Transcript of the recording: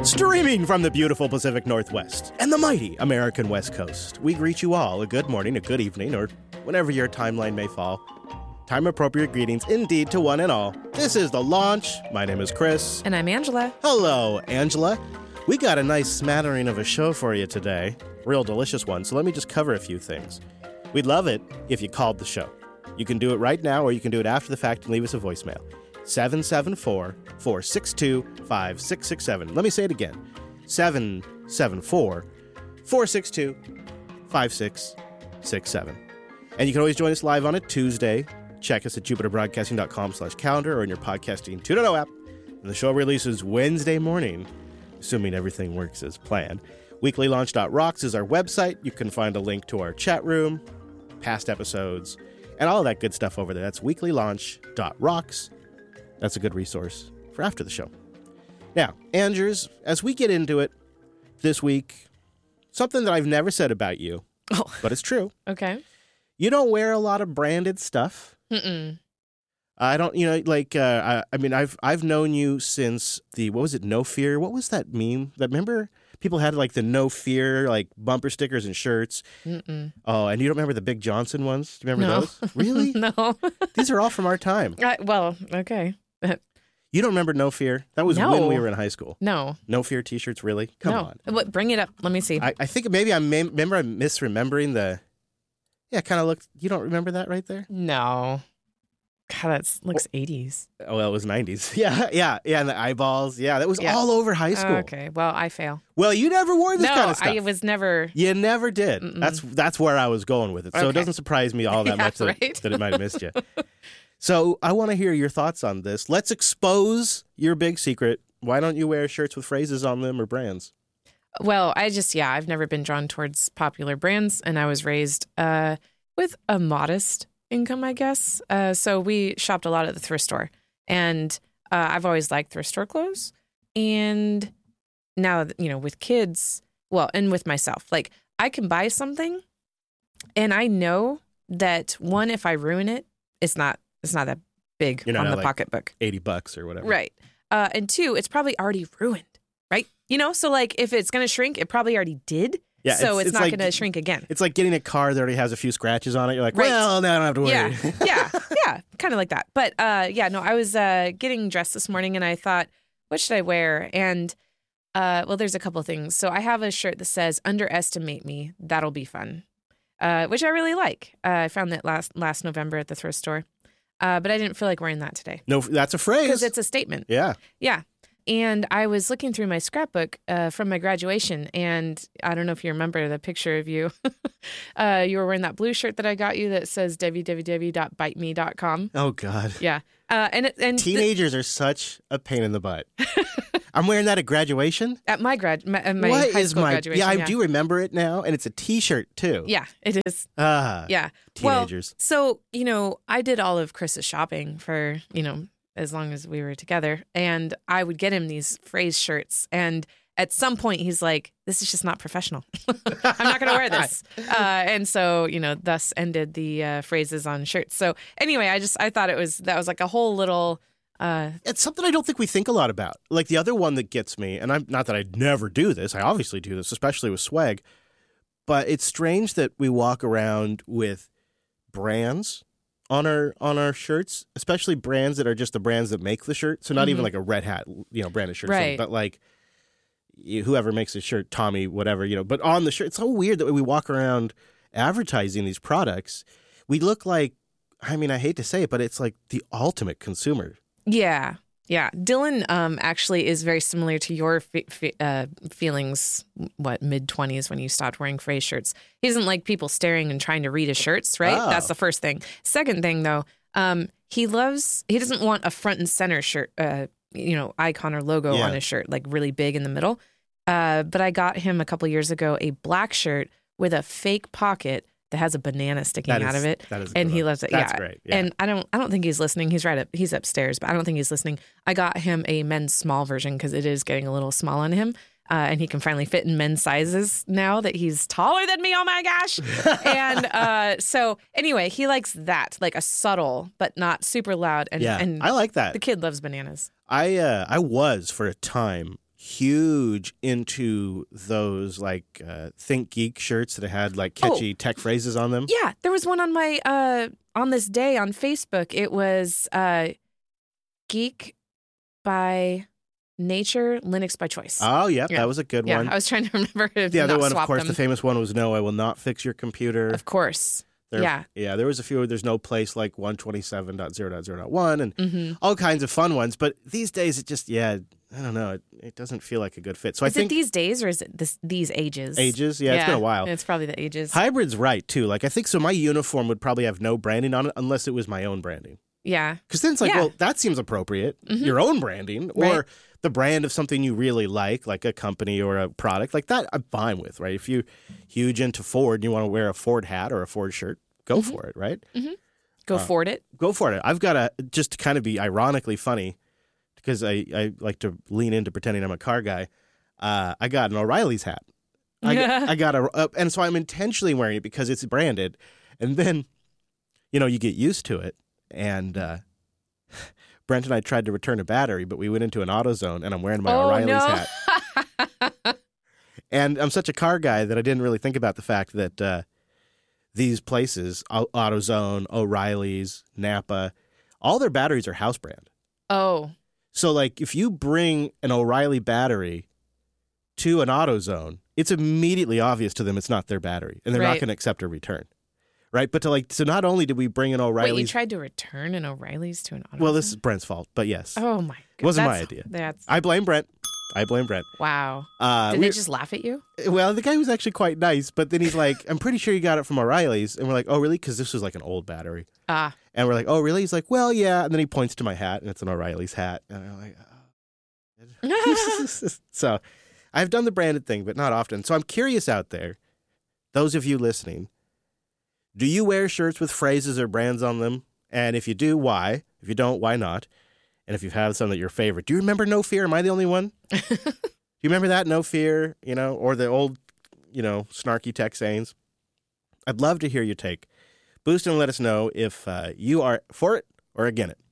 Streaming from the beautiful Pacific Northwest and the mighty American West Coast, we greet you all a good morning, a good evening, or whenever your timeline may fall. Time-appropriate greetings indeed to one and all. This is The Launch. My name is Chris. And I'm Angela. Hello, Angela. We got a nice smattering of a show for you today. Real delicious one, so let me just cover a few things. We'd love it if you called the show. You can do it right now, or you can do it after the fact and leave us a voicemail. 774-462-5667. Let me say it again. 774-462-5667. And you can always join us live on a Tuesday. Check us at jupiterbroadcasting.com/calendar or in your podcasting 2.0 app. And the show releases Wednesday morning, assuming everything works as planned. Weeklylaunch.rocks is our website. You can find a link to our chat room, past episodes, and all of that good stuff over there. That's weeklylaunch.rocks. That's a good resource for after the show. Now, Andrews, as we get into it this week, something that I've never said about you, but it's true. Okay. You don't wear a lot of branded stuff. Mm-mm. I don't, I've known you since what was it, No Fear? What was that meme? Remember people had like the No Fear, like bumper stickers and shirts? Mm-mm. Oh, and you don't remember the Big Johnson ones? Do you remember those? Really? No. These are all from our time. Okay. You don't remember No Fear? That was when we were in high school. No. No Fear t-shirts, really? Come on. What, bring it up. Let me see. I think maybe I'm misremembering the... Yeah, kind of looked... You don't remember that right there? No. God, that looks 80s. Oh, well, it was 90s. Yeah, and the eyeballs. Yeah, that was all over high school. Okay, well, I fail. Well, you never wore this kind of stuff. I was never... You never did. Mm-mm. That's where I was going with it. So It doesn't surprise me all that much that it might have missed you. So I want to hear your thoughts on this. Let's expose your big secret. Why don't you wear shirts with phrases on them or brands? Well, I've never been drawn towards popular brands, and I was raised with a modest income, I guess. So we shopped a lot at the thrift store, and I've always liked thrift store clothes. And now, with kids, and with myself, like I can buy something, and I know that one, if I ruin it, it's not that big on the pocketbook. $80 or whatever. Right. And two, it's probably already ruined, right? So like if it's going to shrink, it probably already did. Yeah, so it's not like, going to shrink again. It's like getting a car that already has a few scratches on it. You're like, well, now I don't have to worry. Yeah, kind of like that. But I was getting dressed this morning and I thought, what should I wear? And there's a couple of things. So I have a shirt that says, underestimate me, that'll be fun, which I really like. I found that last November at the thrift store. But I didn't feel like wearing that today. No, that's a phrase. Because it's a statement. Yeah. Yeah. And I was looking through my scrapbook from my graduation, and I don't know if you remember the picture of you. You were wearing that blue shirt that I got you that says www.biteme.com. Oh, God. Yeah. And teenagers are such a pain in the butt. I'm wearing that at graduation? At my high school graduation. Yeah, I do remember it now, and it's a T-shirt, too. Yeah, it is. Yeah. Teenagers. Well, so, I did all of Chris's shopping for, as long as we were together, and I would get him these phrase shirts, and at some point he's like, this is just not professional. I'm not going to wear this. And so, thus ended the phrases on shirts. So anyway, I thought that was like a whole little... It's something I don't think we think a lot about. Like the other one that gets me, and I'm not that I'd never do this. I obviously do this, especially with swag. But it's strange that we walk around with brands on our shirts, especially brands that are just the brands that make the shirt. So not even like a Red Hat, branded shirt, right. But like whoever makes the shirt, Tommy, whatever, But on the shirt, it's so weird that we walk around advertising these products. We look like, I hate to say it, but it's like the ultimate consumer. Yeah. Yeah. Dylan actually is very similar to your feelings, mid-20s when you stopped wearing phrase shirts. He doesn't like people staring and trying to read his shirts, right? Oh. That's the first thing. Second thing, though, he doesn't want a front and center shirt, icon or logo on his shirt, like really big in the middle. But I got him a couple years ago a black shirt with a fake pocket that has a banana sticking out of it. That is and he loves it. That's great. Yeah. And I don't think he's listening. He's upstairs, but I don't think he's listening. I got him a men's small version because it is getting a little small on him. And he can finally fit in men's sizes now that he's taller than me. Oh my gosh. And so anyway, he likes that, like a subtle, but not super loud. And I like that. The kid loves bananas. I was for a time huge into those like Think Geek shirts that had like catchy tech phrases on them. Yeah, there was one on my on this day on Facebook. It was Geek by Nature, Linux by Choice. Oh, yeah, that was a good one. I was trying to remember if the other not one, of course, them. the famous one was "No, I will not fix your computer." Of course. Yeah. There was a few. There's no place like 127.0.0.1 and all kinds of fun ones. But these days, it just, I don't know. It doesn't feel like a good fit. So is I think it these days or is it these ages? Ages? Yeah, it's been a while. It's probably the ages. Hybrid's right, too. Like, I think so my uniform would probably have no branding on it unless it was my own branding. Yeah. Because then it's like, well, that seems appropriate. Your own branding or the brand of something you really like a company or a product. Like that, I'm fine with, right? If you're huge into Ford and you want to wear a Ford hat or a Ford shirt, go for it, right? Go Ford it. Go for it. I've got just to kind of be ironically funny, because I like to lean into pretending I'm a car guy. I got an O'Reilly's hat. I got and so I'm intentionally wearing it because it's branded. And then, you get used to it. And Brent and I tried to return a battery, but we went into an AutoZone, and I'm wearing my O'Reilly's hat. And I'm such a car guy that I didn't really think about the fact that these places, AutoZone, O'Reilly's, Napa, all their batteries are house brand. Oh. So, like, if you bring an O'Reilly battery to an AutoZone, it's immediately obvious to them it's not their battery, and they're not going to accept a return. Right? But so not only did we bring an O'Reilly's... Wait, you tried to return an O'Reilly's to an AutoZone? Well, this is Brent's fault, but yes. Oh, my God. It wasn't my idea. I blame Brent. Wow. Did they just laugh at you? Well, the guy was actually quite nice, but then he's like, I'm pretty sure you got it from O'Reilly's. And we're like, oh, really? Because this was like an old battery. And we're like, oh, really? He's like, well, yeah. And then he points to my hat, and it's an O'Reilly's hat. And I'm like, oh. So I've done the branded thing, but not often. So I'm curious out there, those of you listening, do you wear shirts with phrases or brands on them? And if you do, why? If you don't, why not? And if you have some that your favorite, do you remember No Fear? Am I the only one? Do you remember that? No Fear, or the old, snarky tech sayings? I'd love to hear your take. Boost and let us know if you are for it or against it.